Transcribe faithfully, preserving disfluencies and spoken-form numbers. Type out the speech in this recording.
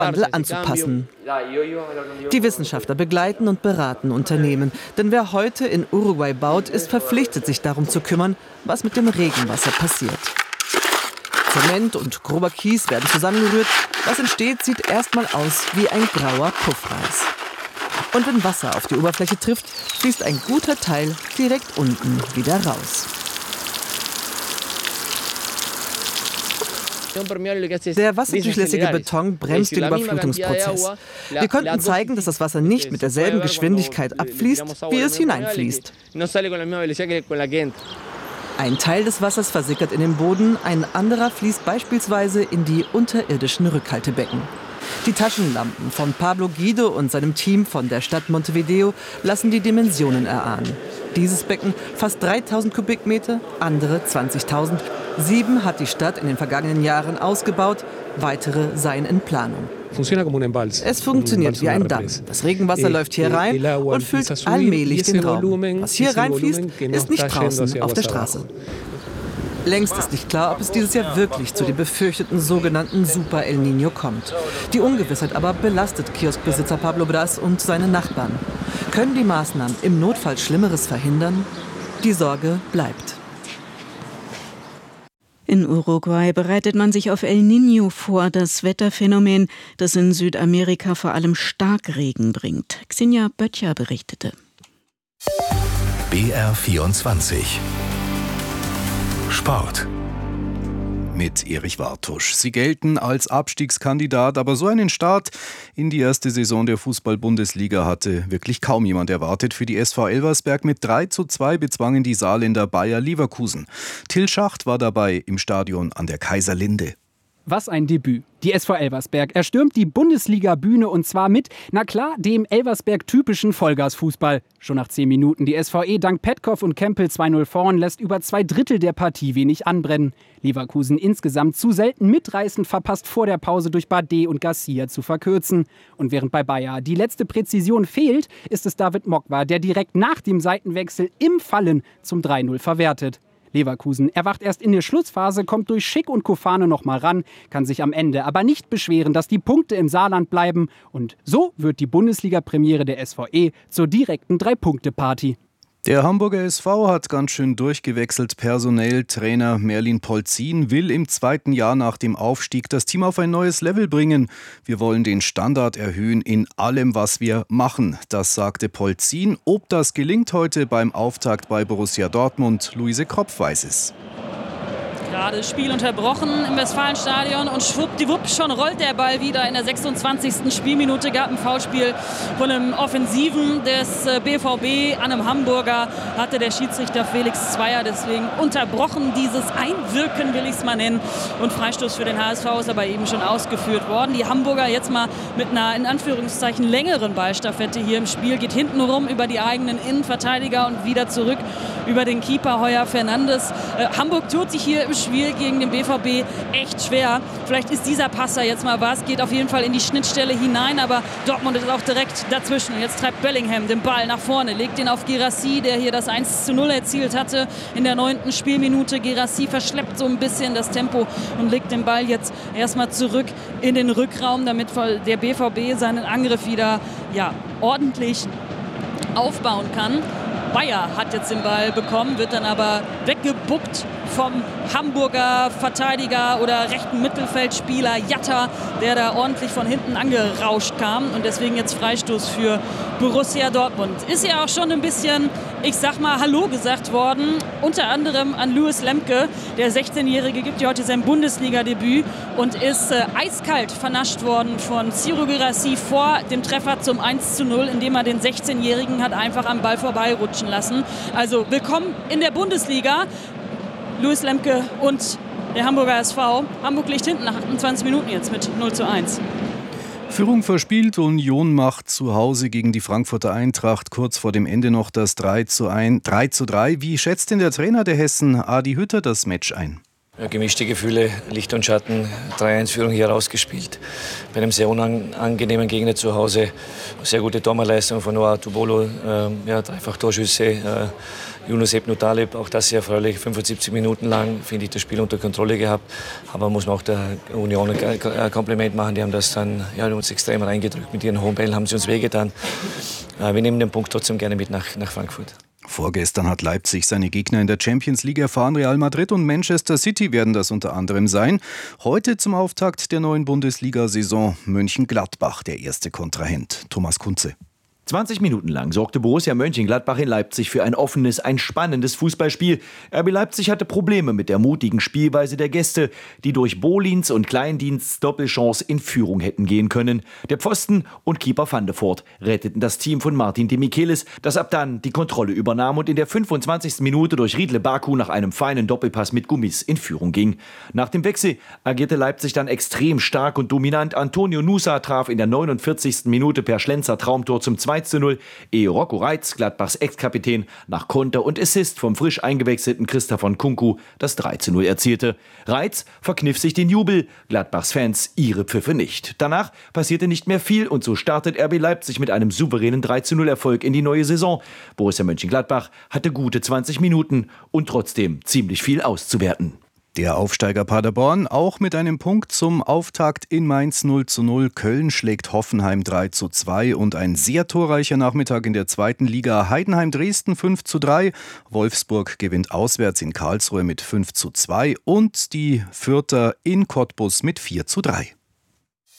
Wandel anzupassen. Die Wissenschaftler begleiten und beraten Unternehmen. Denn wer heute in Uruguay baut, ist verpflichtet, sich darum zu kümmern, was mit dem Regenwasser passiert. Zement und grober Kies werden zusammengerührt. Was entsteht, sieht erstmal aus wie ein grauer Puffreis. Und wenn Wasser auf die Oberfläche trifft, fließt ein guter Teil direkt unten wieder raus. Der wasserdurchlässige Beton bremst den Überflutungsprozess. Wir konnten zeigen, dass das Wasser nicht mit derselben Geschwindigkeit abfließt, wie es hineinfließt. Ein Teil des Wassers versickert in den Boden, ein anderer fließt beispielsweise in die unterirdischen Rückhaltebecken. Die Taschenlampen von Pablo Guido und seinem Team von der Stadt Montevideo lassen die Dimensionen erahnen. Dieses Becken fast dreitausend Kubikmeter, andere zwanzigtausend. Sieben hat die Stadt in den vergangenen Jahren ausgebaut, weitere seien in Planung. Es funktioniert wie ein Damm. Das Regenwasser läuft hier rein und füllt allmählich den Raum. Was hier reinfließt, ist nicht draußen auf der Straße. Längst ist nicht klar, ob es dieses Jahr wirklich zu dem befürchteten sogenannten Super El Niño kommt. Die Ungewissheit aber belastet Kioskbesitzer Pablo Bras und seine Nachbarn. Können die Maßnahmen im Notfall Schlimmeres verhindern? Die Sorge bleibt. In Uruguay bereitet man sich auf El Niño vor, das Wetterphänomen, das in Südamerika vor allem Starkregen bringt. Xenia Böttcher berichtete. B R vierundzwanzig Sport mit Erich Wartusch. Sie gelten als Abstiegskandidat, aber so einen Start in die erste Saison der Fußball-Bundesliga hatte wirklich kaum jemand erwartet. Für die S V Elversberg mit drei zu zwei bezwangen die Saarländer Bayer Leverkusen. Till Schacht war dabei im Stadion an der Kaiserlinde. Was ein Debüt. Die S V Elversberg erstürmt die Bundesliga-Bühne und zwar mit, na klar, dem Elversberg-typischen Vollgasfußball. Schon nach zehn Minuten die S V E dank Petkov und Kempel zwei null vorn, lässt über zwei Drittel der Partie wenig anbrennen. Leverkusen insgesamt zu selten mitreißend, verpasst vor der Pause durch Bardet und Garcia zu verkürzen. Und während bei Bayer die letzte Präzision fehlt, ist es David Mokwa, der direkt nach dem Seitenwechsel im Fallen zum drei null verwertet. Leverkusen erwacht erst in der Schlussphase, kommt durch Schick und Kofane noch mal ran, kann sich am Ende aber nicht beschweren, dass die Punkte im Saarland bleiben. Und so wird die Bundesliga-Premiere der S V E zur direkten Drei-Punkte-Party. Der Hamburger S V hat ganz schön durchgewechselt personell. Trainer Merlin Polzin will im zweiten Jahr nach dem Aufstieg das Team auf ein neues Level bringen. Wir wollen den Standard erhöhen in allem, was wir machen. Das sagte Polzin. Ob das gelingt heute beim Auftakt bei Borussia Dortmund, Luise Kropf weiß es. Gerade Spiel unterbrochen im Westfalenstadion und schwuppdiwupp, schon rollt der Ball wieder in der sechsundzwanzigsten Spielminute. Gab ein Foulspiel von einem Offensiven des B V B an einem Hamburger. Hatte der Schiedsrichter Felix Zweier deswegen unterbrochen. Dieses Einwirken will ich es mal nennen. Und Freistoß für den H S V ist aber eben schon ausgeführt worden. Die Hamburger jetzt mal mit einer in Anführungszeichen längeren Ballstaffette hier im Spiel. Geht hinten rum über die eigenen Innenverteidiger und wieder zurück über den Keeper Heuer Fernandes. Äh, Hamburg tut sich hier im Spiel gegen den B V B echt schwer. Vielleicht ist dieser Passer jetzt mal was, geht auf jeden Fall in die Schnittstelle hinein, aber Dortmund ist auch direkt dazwischen. Jetzt treibt Bellingham den Ball nach vorne, legt ihn auf Guirassy, der hier das eins zu null erzielt hatte in der neunten Spielminute. Guirassy verschleppt so ein bisschen das Tempo und legt den Ball jetzt erstmal zurück in den Rückraum, damit der B V B seinen Angriff wieder ja, ordentlich aufbauen kann. Bayer hat jetzt den Ball bekommen, wird dann aber weggebuckt vom Hamburger Verteidiger oder rechten Mittelfeldspieler Jatta, der da ordentlich von hinten angerauscht kam und deswegen jetzt Freistoß für Borussia Dortmund. Ist ja auch schon ein bisschen, ich sag mal, Hallo gesagt worden, unter anderem an Louis Lemke. Der sechzehnjährige gibt ja heute sein Bundesliga-Debüt und ist äh, eiskalt vernascht worden von Ciro Guirassy vor dem Treffer zum eins zu null, indem er den sechzehnjährigen hat einfach am Ball vorbeirutschen lassen. Also willkommen in der Bundesliga. Louis Lemke und der Hamburger S V. Hamburg liegt hinten nach achtundzwanzig Minuten jetzt mit null zu eins. Führung verspielt, Union macht zu Hause gegen die Frankfurter Eintracht kurz vor dem Ende noch das drei zu drei. Wie schätzt denn der Trainer der Hessen, Adi Hütter, das Match ein? Ja, gemischte Gefühle, Licht und Schatten, drei eins Führung hier rausgespielt. Bei einem sehr unangenehmen Gegner zu Hause. Sehr gute Torwartleistung von Noah Tubolo, ähm, ja, dreifach Torschüsse. Äh, Yunus Ebnu Taleb, auch das sehr erfreulich. fünfundsiebzig Minuten lang, finde ich, das Spiel unter Kontrolle gehabt. Aber muss man auch der Union ein Kompliment machen. Die haben das dann ja, uns extrem reingedrückt. Mit ihren hohen Bällen haben sie uns wehgetan. Äh, wir nehmen den Punkt trotzdem gerne mit nach, nach Frankfurt. Vorgestern hat Leipzig seine Gegner in der Champions League erfahren. Real Madrid und Manchester City werden das unter anderem sein. Heute zum Auftakt der neuen Bundesliga-Saison Mönchengladbach, der erste Kontrahent. Thomas Kunze. zwanzig Minuten lang sorgte Borussia Mönchengladbach in Leipzig für ein offenes, ein spannendes Fußballspiel. R B Leipzig hatte Probleme mit der mutigen Spielweise der Gäste, die durch Bolins und Kleindiensts Doppelchance in Führung hätten gehen können. Der Pfosten und Keeper Van de Voort retteten das Team von Martin de Michelis, das ab dann die Kontrolle übernahm und in der fünfundzwanzigsten Minute durch Riedle Baku nach einem feinen Doppelpass mit Gummis in Führung ging. Nach dem Wechsel agierte Leipzig dann extrem stark und dominant. Antonio Nusa traf in der neunundvierzigsten Minute per Schlenzer Traumtor zum zwei zu null, ehe Rocco Reitz, Gladbachs Ex-Kapitän, nach Konter und Assist vom frisch eingewechselten Christopher Nkunku das drei zu null erzielte. Reitz verkniff sich den Jubel, Gladbachs Fans ihre Pfiffe nicht. Danach passierte nicht mehr viel und so startet R B Leipzig mit einem souveränen drei zu null Erfolg in die neue Saison. Borussia Mönchengladbach hatte gute zwanzig Minuten und trotzdem ziemlich viel auszuwerten. Der Aufsteiger Paderborn auch mit einem Punkt zum Auftakt in Mainz null zu null. Köln schlägt Hoffenheim drei zu zwei und ein sehr torreicher Nachmittag in der zweiten Liga. Heidenheim Dresden fünf zu drei. Wolfsburg gewinnt auswärts in Karlsruhe mit fünf zu zwei und die Fürther in Cottbus mit vier zu drei.